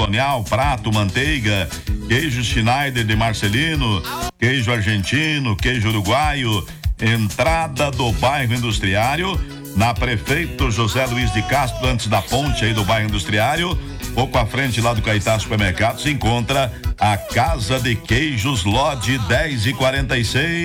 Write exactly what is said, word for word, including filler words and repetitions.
colonial, prato, manteiga, queijo Schneider de Marcelino, queijo argentino, queijo uruguaio. Entrada do bairro Industriário, na Prefeito José Luiz de Castro, antes da ponte aí do bairro Industriário, pouco à frente lá do Caetá Supermercado, se encontra a Casa de Queijos Lodge dez e quarenta e seis.